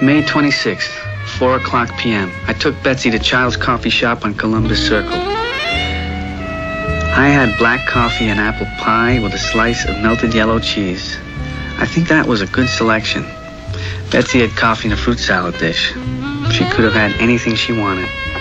May 26th, 4 o'clock p.m. I took Betsy to Child's Coffee Shop on Columbus Circle. I had black coffee and apple pie with a slice of melted yellow cheese. I think that was a good selection. Betsy had coffee and a fruit salad dish. She could have had anything she wanted.